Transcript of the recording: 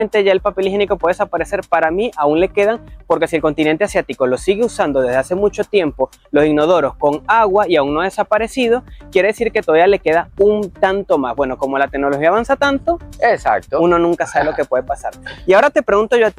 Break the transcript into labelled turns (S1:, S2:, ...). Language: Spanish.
S1: ya el papel higiénico puede desaparecer. Para mí aún le quedan, porque si el continente asiático lo sigue usando desde hace mucho tiempo, los inodoros con agua y aún no ha desaparecido, quiere decir que todavía le queda un tanto más. Bueno, como la tecnología avanza tanto,
S2: Exacto.
S1: uno nunca sabe lo que puede pasar. Y ahora te pregunto yo a ti,